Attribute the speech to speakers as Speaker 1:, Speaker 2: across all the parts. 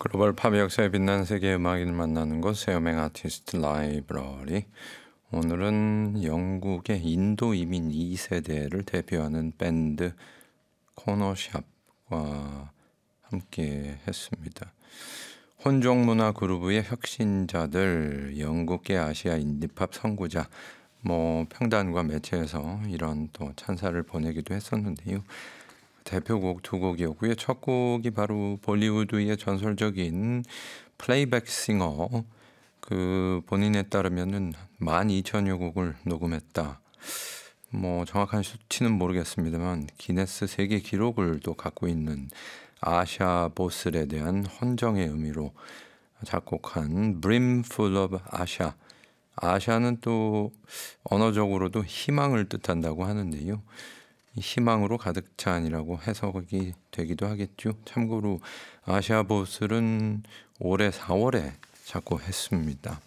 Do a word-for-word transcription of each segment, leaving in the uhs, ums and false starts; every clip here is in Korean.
Speaker 1: 글로벌 팝 역사에 빛난 세계 음악인을 만나는 곳 세어맹 아티스트 라이브러리. 오늘은 영국의 인도 이민 이 세대를 대표하는 밴드 코너샵과 함께 했습니다. 혼종 문화 그루브의 혁신자들, 영국계 아시아 인디팝 선구자, 뭐 평단과 매체에서 이런 또 찬사를 보내기도 했었는데요. 대표곡 두 곡이었고요. 첫 곡이 바로 볼리우드의 전설적인 플레이백 싱어, 그 본인에 따르면은 만 이천여 곡을 녹음했다. 뭐 정확한 수치는 모르겠습니다만 기네스 세계 기록을 또 갖고 있는 아샤 보슬에 대한 헌정의 의미로 작곡한 Brimful of Asha. 아샤는 또 언어적으로도 희망을 뜻한다고 하는데요. 희망으로 가득 찬이라고 해석이 되기도 하겠죠. 참고로 아샤 보슬은 올해 사월에 작곡했습니다.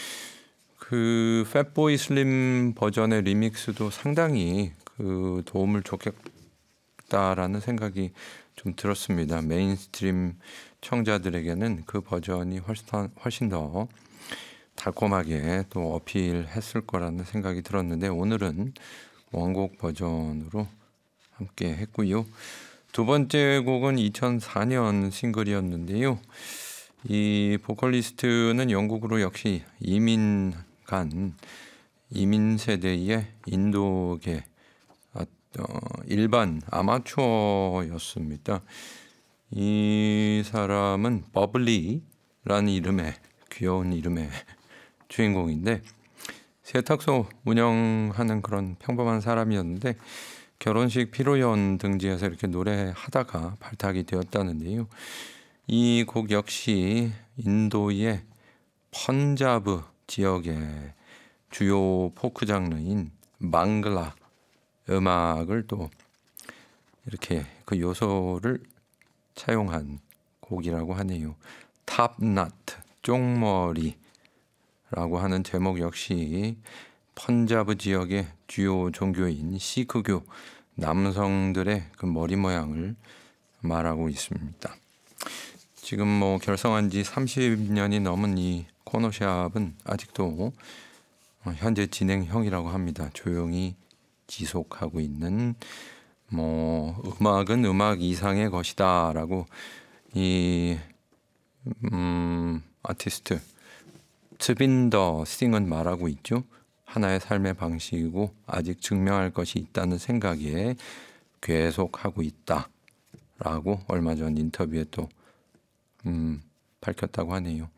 Speaker 1: 그 팻보이 슬림 버전의 리믹스도 상당히 그 도움을 줬겠다라는 생각이 좀 들었습니다. 메인스트림 청자들에게는 그 버전이 훨씬, 훨씬 더 달콤하게 또 어필했을 거라는 생각이 들었는데 오늘은 원곡 버전으로 함께 했고요. 두 번째 곡은 이천사 년 싱글이었는데요. 이 보컬리스트는 영국으로 역시 이민 간 이민 세대의 인도계 어, 일반 아마추어였습니다. 이 사람은 버블리라는 이름의 귀여운 이름의 주인공인데 세탁소 운영하는 그런 평범한 사람이었는데 결혼식 피로연 등지에서 이렇게 노래하다가 발탁이 되었다는데요. 이 곡 역시 인도의 펀자브 지역의 주요 포크 장르인 망글라 음악을 또 이렇게 그 요소를 차용한 곡이라고 하네요. 탑나트, 쪽머리 라고 하는 제목 역시 펀자브 지역의 주요 종교인 시크교 남성들의 그 머리 모양을 말하고 있습니다. 지금 뭐 결성한 지 삼십 년이 넘은 이 코너샵은 아직도 현재 진행형이라고 합니다. 조용히 지속하고 있는 뭐 음악은 음악 이상의 것이다라고 이 음, 아티스트 트빈더 싱은 말하고 있죠. 하나의 삶의 방식이고 아직 증명할 것이 있다는 생각에 계속하고 있다라고 얼마 전 인터뷰에 또 음, 밝혔다고 하네요.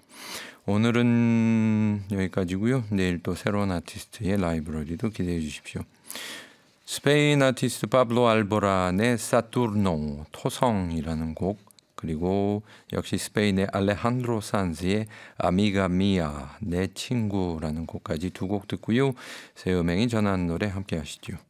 Speaker 1: 오늘은 여기까지고요. 내일 또 새로운 아티스트의 라이브러리도 기대해 주십시오. 스페인 아티스트 파블로 알보란의 사투르노 토성이라는 곡, 그리고 역시 스페인의 알레한드로 산즈의 아미가 미아 내 친구라는 곡까지 두 곡 듣고요. 새 음행이 전하는 노래 함께 하시죠.